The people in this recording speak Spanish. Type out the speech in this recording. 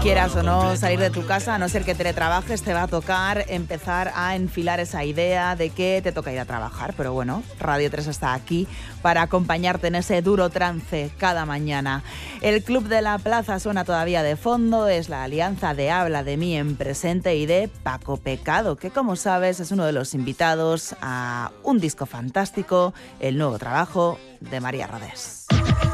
Quieras o no salir de tu casa, a no ser que teletrabajes, te va a tocar empezar a enfilar esa idea de que te toca ir a trabajar. Pero bueno, Radio 3 está aquí para acompañarte en ese duro trance cada mañana. El Club de la Plaza suena todavía de fondo, es la alianza de Habla de mí en presente y de Paco Pecado, que como sabes es uno de los invitados a un disco fantástico, el nuevo trabajo de María Rodés.